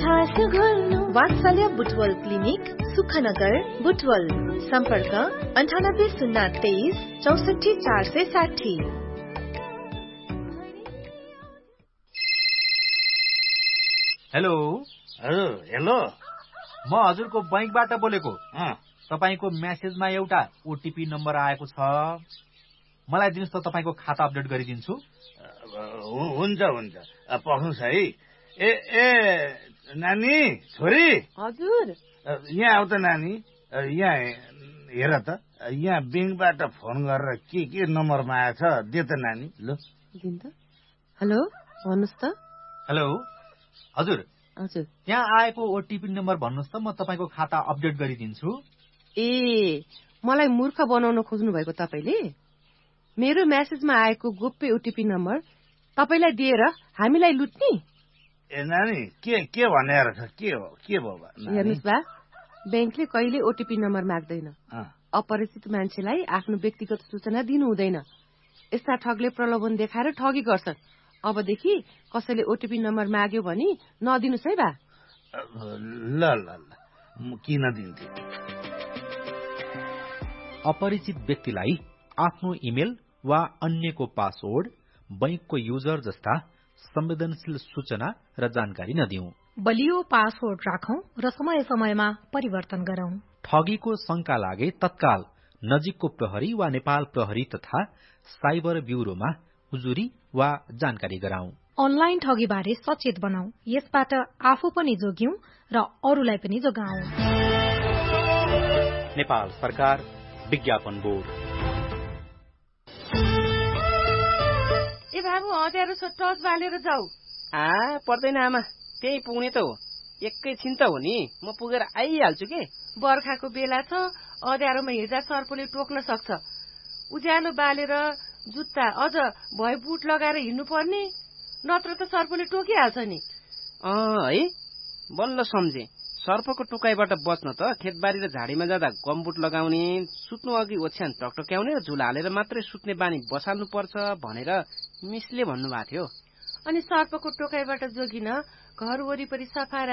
वात्सल्य बुटवल क्लिनिक सुखनगर बुटवल सम्पर्क 9803 64 460। Hello hello म हजुरको बैंकबाट बोलेको। तपाईको मेसेजमा एउटा ओटीपी नम्बर आएको छ, मलाई दिनुस् त, तपाईको खाता अपडेट गरिदिन्छु। हुन्छ पख्नुस् है। ए नानी छोरी, हजुर यहाँ आउ त नानी। यहाँ हेर त, यहाँ बैंकबाट फोन गरेर के नम्बरमा आएछ, दे त नानी। ल दिन त। हेलो भन्नुस् त। हेलो हजुर हजुर यहाँ आएको ओटीपी नम्बर भन्नुस् त, म तपाईको खाता अपडेट गरिदिन्छु। ए मलाई मूर्ख बनाउन खोज्नु भएको तपाईले? मेरो मेसेजमा आएको गोप्य ओटीपी नम्बर तपाईलाई दिएर हामीलाई लुट्ने? ए नानी के भनेर छ? के भयो हेर्नुस् बा, बैंकले कहिले ओटीपी नम्बर माग्दैन। अपरिचित मान्छेलाई आफ्नो व्यक्तिगत सूचना दिनु हुँदैन। यस्ता ठगले प्रलोभन देखाएर ठगी गर्छन्। अबदेखि कसैले ओटीपी नम्बर माग्यो भने नदिनुस् है बा। ल म किन दिन्थे? अपरिचित व्यक्तिलाई आफ्नो इमेल वा अन्यको पासवर्ड, बैंकको युजर जस्ता संवेदनशील सूचना र जानकारी नदिऊ। बलियो पासवर्ड राखौं र समय समयमा परिवर्तन गरौं। ठगीको शंका लागे तत्काल नजिकको प्रहरी वा नेपाल प्रहरी तथा साइबर ब्यूरोमा उजुरी वा जानकारी गराउँ। अनलाइन ठगीबारे सचेत बनाऊ। यसबाट आफू पनि जोग्यौं र अरूलाई पनि जोगाऊ। नेपाल सरकार, विज्ञापन बोर्ड। ए बाबु, अँध्यारो छ, टर्च बालेर जाऊ। पर्दैन आमा, त्यही पुग्ने त हो। एकैछिन त हो नि, म पुगेर आइहाल्छु के। बर्खाको बेला छ, अँध्यारोमा हिँड्दा सर्पले टोक्न सक्छ। उज्यालो बालेर जुत्ता अझ भए बुट लगाएर हिँड्नु पर्ने, नत्र त सर्पले टोकिहाल्छ नि। है, बल्ल सम्झे। सर्पको टोकाइबाट बच्न त खेतबारी र झाडीमा जाँदा गमबुट लगाउने, सुत्नु अघि ओछ्यान टकटक्याउने र झुला हालेर मात्रै सुत्ने बानी बसाल्नु पर्छ भनेर मिसले भन्नुभएको थियो। अनि सर्पको टोकाइबाट जोगिन घर वरिपरि सफा